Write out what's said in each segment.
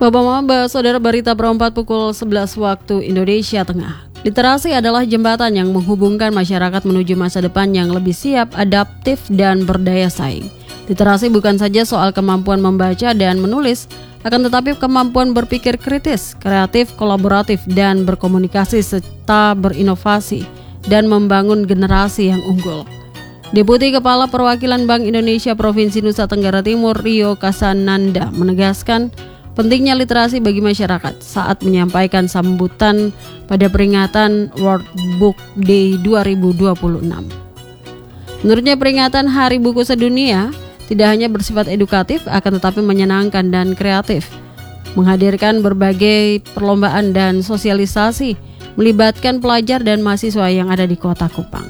Bapak-bapak, saudara, berita perempat pukul 11 waktu Indonesia Tengah. Literasi adalah jembatan yang menghubungkan masyarakat menuju masa depan yang lebih siap, adaptif, dan berdaya saing. Literasi bukan saja soal kemampuan membaca dan menulis, akan tetapi kemampuan berpikir kritis, kreatif, kolaboratif, dan berkomunikasi serta berinovasi dan membangun generasi yang unggul. Deputi Kepala Perwakilan Bank Indonesia Provinsi Nusa Tenggara Timur, Rio Kasananda, menegaskan pentingnya literasi bagi masyarakat saat menyampaikan sambutan pada peringatan World Book Day 2026. Menurutnya, peringatan Hari Buku Sedunia tidak hanya bersifat edukatif, akan tetapi menyenangkan dan kreatif, menghadirkan berbagai perlombaan dan sosialisasi, melibatkan pelajar dan mahasiswa yang ada di Kota Kupang.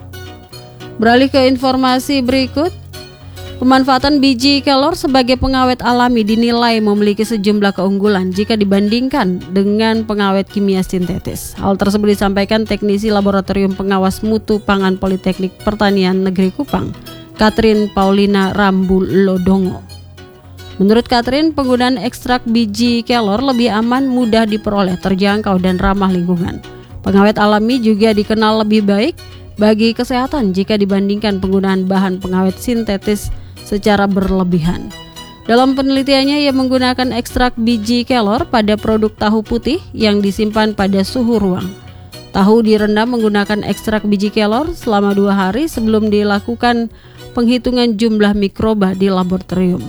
Beralih ke informasi berikut, pemanfaatan biji kelor sebagai pengawet alami dinilai memiliki sejumlah keunggulan jika dibandingkan dengan pengawet kimia sintetis. Hal tersebut disampaikan teknisi Laboratorium Pengawas Mutu Pangan Politeknik Pertanian Negeri Kupang, Katrin Paulina Rambulodongo. Menurut Katrin, penggunaan ekstrak biji kelor lebih aman, mudah diperoleh, terjangkau, dan ramah lingkungan. Pengawet alami juga dikenal lebih baik bagi kesehatan jika dibandingkan penggunaan bahan pengawet sintetis secara berlebihan. Dalam penelitiannya, ia menggunakan ekstrak biji kelor pada produk tahu putih yang disimpan pada suhu ruang. Tahu direndam menggunakan ekstrak biji kelor selama 2 hari sebelum dilakukan penghitungan jumlah mikroba di laboratorium.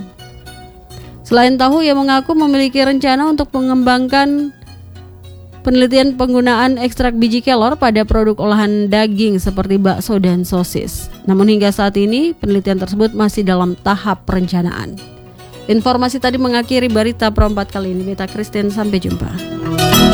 Selain tahu, ia mengaku memiliki rencana untuk mengembangkan penelitian penggunaan ekstrak biji kelor pada produk olahan daging seperti bakso dan sosis. Namun hingga saat ini penelitian tersebut masih dalam tahap perencanaan. Informasi tadi mengakhiri berita perempat kali ini. Beta Christine, sampai jumpa.